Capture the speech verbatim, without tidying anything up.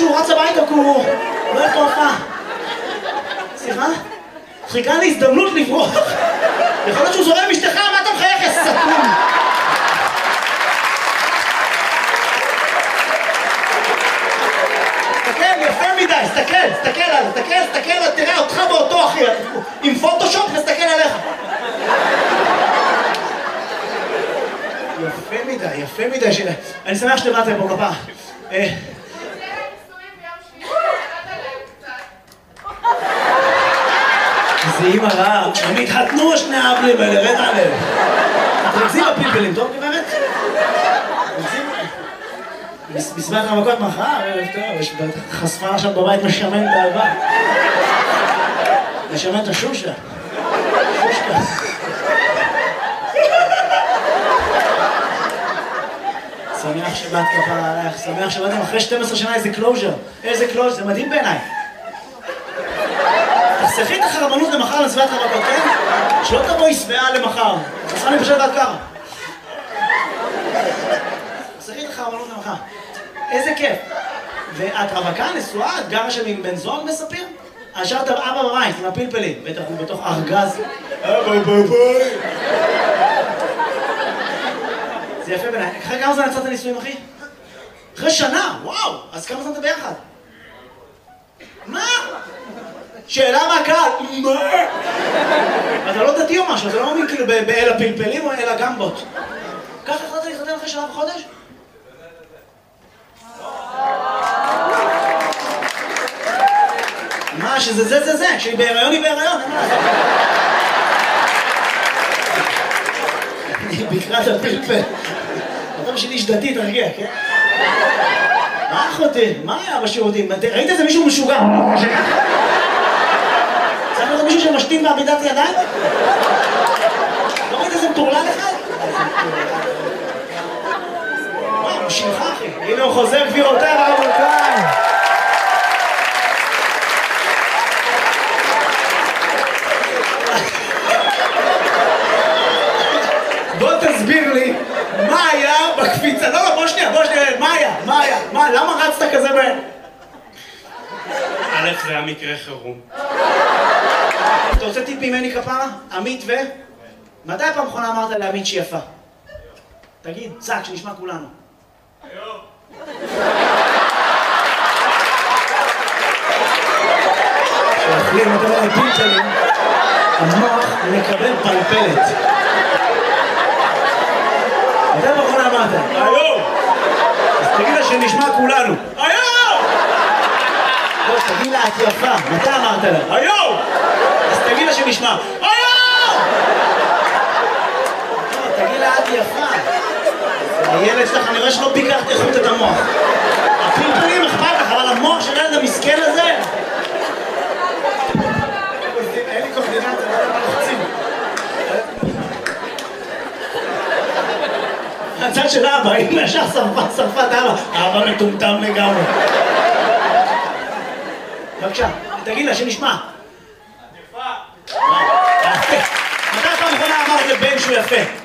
שהוא רץ הביתה כי הוא לא היה תופעה. סליחה? חיכה לי הזדמנות לברוח. יכול להיות שהוא זורם אשתך, מה אתה מחייך, יא סתום? תסתכל, יפה מדי, תסתכל, תסתכל עליו, תסתכל, תסתכל, תראה אותך באותו אחי, עם פוטושופ נסתכל עליך. יפה מדי, יפה מדי שלה. אני שמח שבאתם פה כפה. זה אימא רעה, הם התחתנו שני האבלים האלה, רד עליהם. תרקזים בפלפלים, טוב גברת? בסביבת המכות מחר, ערב טוב, יש חשפה שם בבית משמן את האהבה. משמן את השושה. שושקה. שמח שבאת כפרה עליך, שמח שבאתם אחרי שתים עשרה שנה איזה קלוז'ר. איזה קלוז'ר, זה מדהים בעיניי. תחסכי את החרבנות למחר לסביבת המכות, כן? שלא תבואי שבעה למחר. תחסכה לי פשוט עד ככה. תחסכי את החרבנות למחר. איזה כיף. ואת רווקה, נשואה, את גרה שם עם בן זוג מספיר? השארת אבא בבית, עם הפלפלים. בטח הוא בתוך ארגז. אבא בבית. זה יפה בעיניי. אחרי כמה זמן יצאת נישואים, אחי? אחרי שנה, וואו. אז כמה זמן אתה ביחד? מה? שאלה מהקהל. מה? אתה לא דתי או משהו, אתה לא מאמין כאילו באל הפלפלים או אל הגמבות. ככה החלטת להתחתן אחרי שנה וחודש? מה, שזה זה זה זה, כשהיא בהיריון היא בהיריון, אין מה לעשות. אני בקרת הפלפל. אתה בשביל איש דתי, תרגיע, כן? מה אחותי? מה היה בשירותים? ראית איזה מישהו משוגע? צריך לראות מישהו שמשתין בעמידת ידיים? לא ראית איזה מטורלל אחד? וואו, הוא שלך אחי. הנה הוא חוזר גבירותיי ורבותיי. בוא תסביר לי מה היה בקפיצה. לא, לא, בוא שנייה, בוא שנייה. מה היה? מה היה? מה? למה רצת כזה ב... א', זה היה מקרה חירום. אתה רוצה טיפ ממני כפרה? עמית ו... מתי הפעם האחרונה אמרת לעמית שהיא יפה? תגיד, צק, שנשמע כולנו. היום. כשאוכלים את הפלפלים, המוח מקבל פלפלת. מתי הפעם האחרונה אמרת? היום! אז תגיד לה שנשמע כולנו. היום! לא, תגיד לה, את יפה. מתי אמרת לה? היום! אז תגיד לה שנשמע. היום! לא, תגיד לה, את יפה. הילד שלך, אני רואה שלא ביקרת איכות את המוח. הפלפלים אכפת לך, אבל המוח של הילד המסכן הזה... אין לי קורדינציה, לא יודע מה לחצים. הצד של אבא, אם ישר שרפה, שרפה את אבא. אבא מטומטם לגמרי. בבקשה, תגיד לה שנשמע. יפה. מתי פעם אחרונה אמרת לבן שהוא יפה?